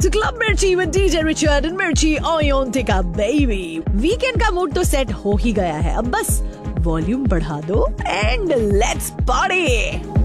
to Club Mirchi with DJ Richard and Mirchi Oyontika baby. Weekend का mood तो set हो ही गया है, अब बस वॉल्यूम बढ़ा दो एंड लेट्स पार्टी।